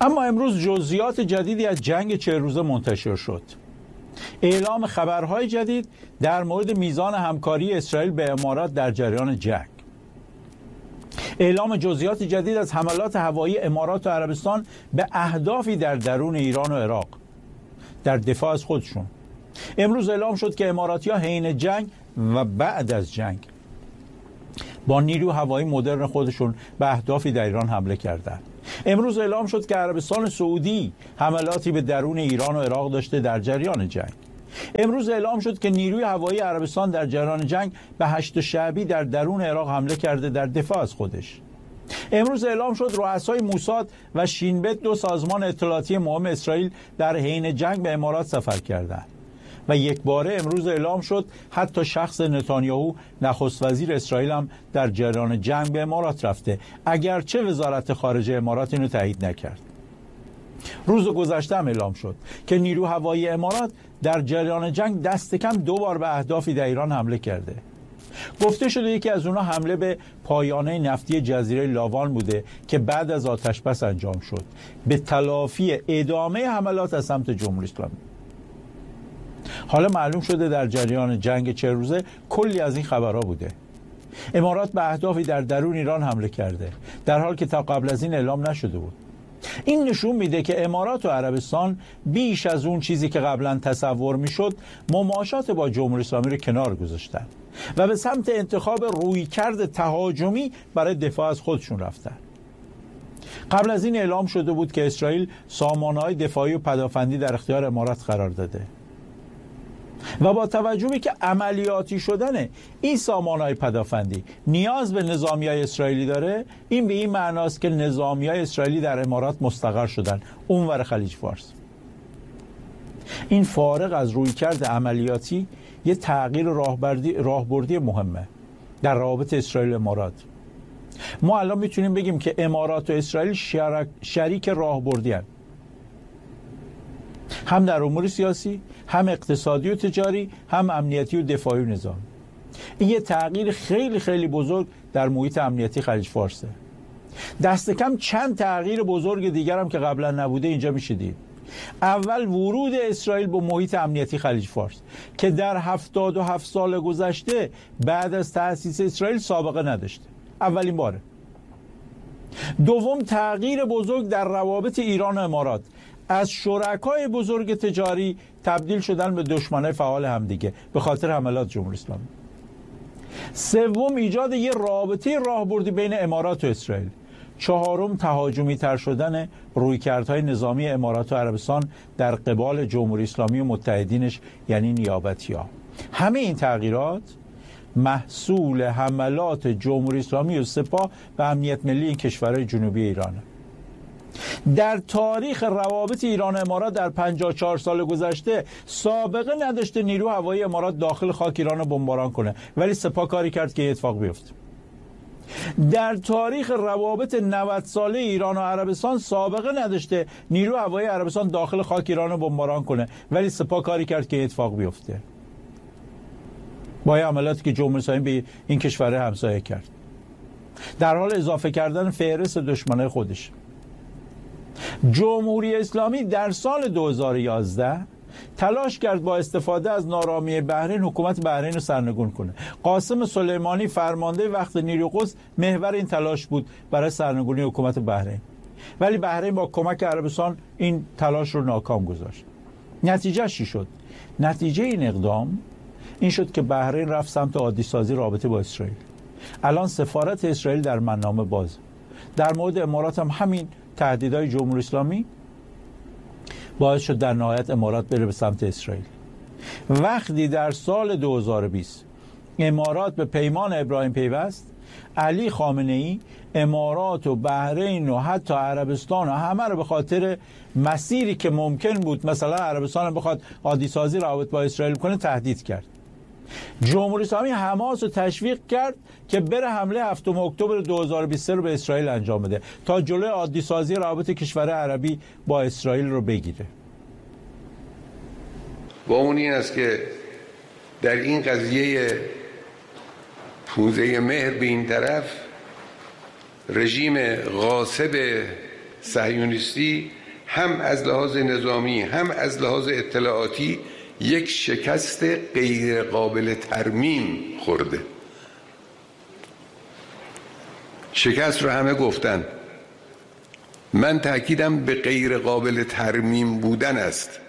اما امروز جزئیات جدیدی از جنگ 40 روزه منتشر شد. اعلام خبرهای جدید در مورد میزان همکاری اسرائیل به امارات در جریان جنگ. اعلام جزئیات جدید از حملات هوایی امارات و عربستان به اهدافی در درون ایران و عراق در دفاع از خودشون. امروز اعلام شد که اماراتی‌ها حین جنگ و بعد از جنگ با نیرو هوایی مدرن خودشون به اهدافی در ایران حمله کردند. امروز اعلام شد که عربستان سعودی حملاتی به درون ایران و عراق داشته در جریان جنگ. امروز اعلام شد که نیروی هوایی عربستان در جریان جنگ به هشت شعبی در درون عراق حمله کرده در دفاع از خودش. امروز اعلام شد رؤسای موساد و شینبت، دو سازمان اطلاعاتی مهم اسرائیل، در حین جنگ به امارات سفر کردند. و یک باره امروز اعلام شد حتی شخص نتانیاهو نخست وزیر اسرائیل هم در جریان جنگ به امارات رفته، اگرچه وزارت خارجه امارات اینو تایید نکرد. روز گذشته هم اعلام شد که نیرو هوایی امارات در جریان جنگ دست کم 2 بار به اهدافی در ایران حمله کرده. گفته شده یکی از اونها حمله به پایانه نفتی جزیره لاوان بوده که بعد از آتشبس انجام شد به تلافی ادامه حملات از سمت جمهوری اسلامی. حالا معلوم شده در جریان جنگ 40 روزه کلی از این خبرها بوده. امارات به اهدافی در درون ایران حمله کرده در حالی که تا قبل از این اعلام نشده بود. این نشون میده که امارات و عربستان بیش از اون چیزی که قبلا تصور میشد مماشات با جمهوری اسلامی رو کنار گذاشتن و به سمت انتخاب رویکرد تهاجمی برای دفاع از خودشون رفتن. قبل از این اعلام شده بود که اسرائیل سامانه‌های دفاعی و پدافندی در اختیار امارات قرار داده و با توجه به که عملیاتی شدن این سامانه‌های پدافندی نیاز به نظامیای اسرائیلی داره، این به این معناست که نظامیای اسرائیلی در امارات مستقر شدن اونور خلیج فارس. این فارغ از رویکرد عملیاتی یه تغییر راهبردی مهمه در روابط اسرائیل و امارات. ما الان میتونیم بگیم که امارات و اسرائیل شریک راهبردی هستند، هم در امور سیاسی، هم اقتصادی و تجاری، هم امنیتی و دفاعی و نظامی. این یه تغییر خیلی خیلی بزرگ در محیط امنیتی خلیج فارسه. دست کم چند تغییر بزرگ دیگر هم که قبلا نبوده اینجا میشه دید. اول ورود اسرائیل به محیط امنیتی خلیج فارس که در 77 سال گذشته بعد از تأسیس اسرائیل سابقه نداشته، اولین باره. دوم تغییر بزرگ در روابط ایران و امارات، از شرکای بزرگ تجاری تبدیل شدن به دشمنای فعال همدیگه به خاطر حملات جمهوری اسلامی. سوم ایجاد یه رابطه راهبردی بین امارات و اسرائیل. چهارم تهاجمی تر شدن رویکردهای نظامی امارات و عربستان در قبال جمهوری اسلامی و متحدینش یعنی نیابتی‌ها. همه این تغییرات محصول حملات جمهوری اسلامی و سپاه و امنیت ملی این کشورهای جنوبی ایرانه. در تاریخ روابط ایران و امارات در 54 سال گذشته سابقه نداشته نیرو هوایی امارات داخل خاک ایران رو بمباران کنه، ولی سپاه کاری کرد که اتفاق بیفته. در تاریخ روابط 90 ساله ایران و عربستان سابقه نداشته نیرو هوایی عربستان داخل خاک ایران رو بمباران کنه، ولی سپاه کاری کرد که اتفاق بیفته. با عملاتی که جمهوری اسلامی به این کشور همسایه کرد، در حال اضافه کردن فهرست دشمنای خودش. جمهوری اسلامی در سال 2011 تلاش کرد با استفاده از نارامی بحرین حکومت بحرین رو سرنگون کنه. قاسم سلیمانی فرمانده وقت نیروی قدس محور این تلاش بود برای سرنگونی حکومت بحرین، ولی بحرین با کمک عربستان این تلاش رو ناکام گذاشت. نتیجه چی شد؟ نتیجه این اقدام این شد که بحرین رفت سمت عادی سازی رابطه با اسرائیل. الان سفارت اسرائیل در منامه باز. در مورد امارات هم همین تهدیدهای جمهوری اسلامی باعث شد در نهایت امارات بره به سمت اسرائیل. وقتی در سال 2020 امارات به پیمان ابراهیم پیوست، علی خامنه‌ای امارات و بحرین و حتی عربستان و همه رو به خاطر مسیری که ممکن بود مثلا عربستان بخواد عادی سازی روابط با اسرائیل کنه تهدید کرد. جمهوری اسلامی حماس رو تشویق کرد که بره حمله 7 اکتبر 2023 رو به اسرائیل انجام بده تا جلوی عادی سازی روابط کشور عربی با اسرائیل رو بگیره. با اون این است که در این قضیه پوزه مهر به این طرف رژیم غاصب صهیونیستی هم از لحاظ نظامی هم از لحاظ اطلاعاتی یک شکست غیر قابل ترمیم خورده. شکست رو همه گفتن، من تأکیدم به غیر قابل ترمیم بودن است.